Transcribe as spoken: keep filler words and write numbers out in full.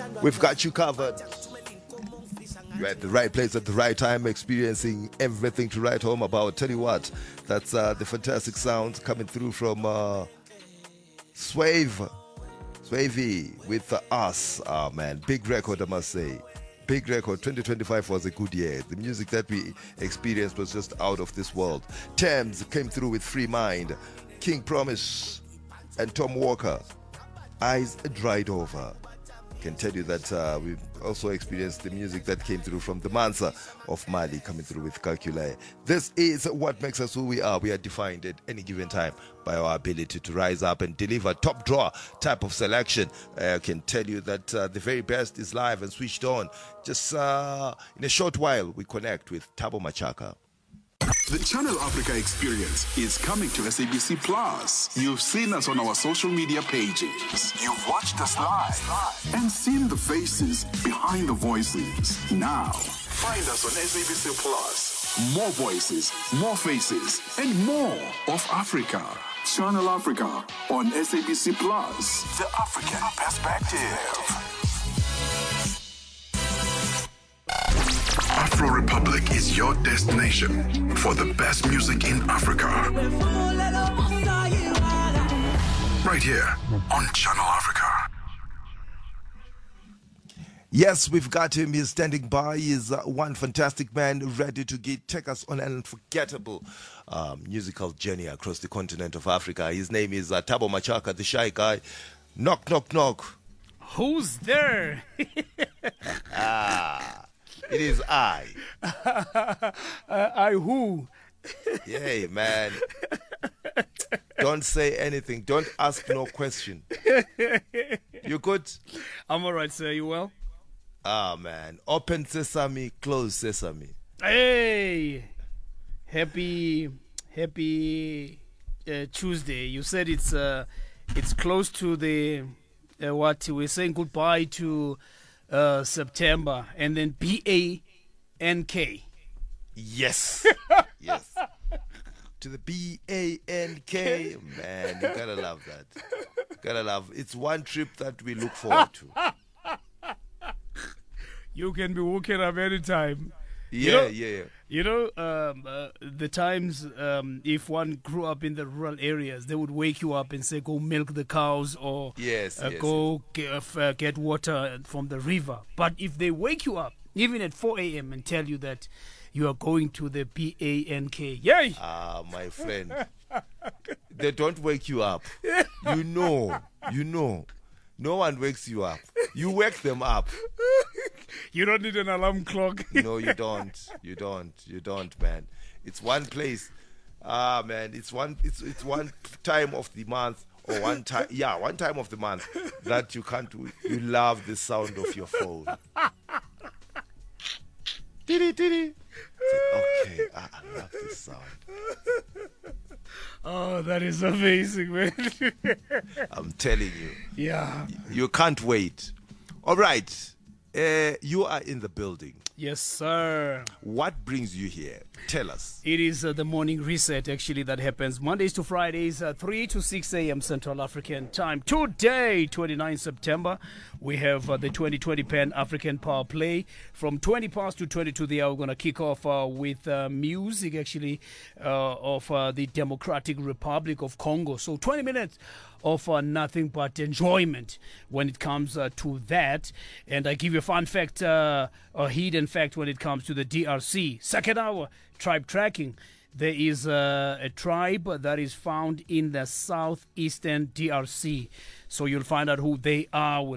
We've got you covered. You're at the right place at the right time, experiencing everything to write home about. Tell you what, that's uh, the fantastic sounds coming through from uh, Swave. Swavey with uh, us. Oh man, big record, I must say. Big record. twenty twenty-five was a good year. The music that we experienced was just out of this world. Thames came through with Free Mind. King Promise and Tom Walker. Eyes Dried Over. Can tell you that uh, we've also experienced the music that came through from the Mansa of Mali, coming through with Calculae. This is what makes us who we are. We are defined at any given time by our ability to rise up and deliver top drawer type of selection. I can tell you that uh, the very best is live and switched on. Just uh, in a short while, we connect with Thabo Machaka. The Channel Africa experience is coming to S A B C Plus. You've seen us on our social media pages. You've watched us live and seen the faces behind the voices. Now, find us on S A B C Plus. More voices, more faces, and more of Africa. Channel Africa on S A B C Plus. The African perspective. Afro Republic is your destination for the best music in Africa. Right here on Channel Africa. Yes, we've got him. He's standing by. He's uh, one fantastic man ready to get, take us on an unforgettable um, musical journey across the continent of Africa. His name is uh, Thabo Machaka, the shy guy. Knock, knock, knock. Who's there? ah. It is I. uh, I who? Yeah, man. Don't say anything. Don't ask no question. You good? I'm all right, sir. You well? Ah, man. Open sesame, close sesame. Hey! Happy, happy uh, Tuesday. You said it's uh, it's close to the, uh, what, we're saying goodbye to... Uh, September, and then B A N K. Yes. Yes. To the B A N K. Man, you gotta love that. Gotta love. It's one trip that we look forward to. You can be woken up anytime. Yeah, you know, yeah. You know, um, uh, the times um, if one grew up in the rural areas, they would wake you up and say, go milk the cows or yes, uh, yes, go yes. Get, uh, get water from the river. But if they wake you up, even at four a.m. and tell you that you are going to the B A N K, yay! Ah, my friend. They don't wake you up. You know, you know. No one wakes you up. You wake them up. You don't need an alarm clock. No, you don't. You don't. You don't, man. It's one place. Ah, man. It's one. It's it's one time of the month, or one time. Yeah, one time of the month that you can't. You love the sound of your phone. Diddy diddy. Okay, I, I love this sound. Oh, that is amazing, man. I'm telling you. Yeah. You can't wait. All right. Uh, you are in the building. Yes, sir. What brings you here? Tell us. It is uh, the morning reset, actually, that happens Mondays to Fridays, uh, three to six a.m. Central African time. Today, twenty-ninth September, we have uh, the twenty twenty Pan-African Power Play. From twenty past to twenty-two the hour, we're going to kick off uh, with uh, music, actually, uh, of uh, the Democratic Republic of Congo. So twenty minutes of uh, nothing but enjoyment when it comes uh, to that. And I give you a fun fact, uh, a hidden fact when it comes to the D R C. Second hour, tribe tracking. There is uh, a tribe that is found in the southeastern D R C. So you'll find out who they are.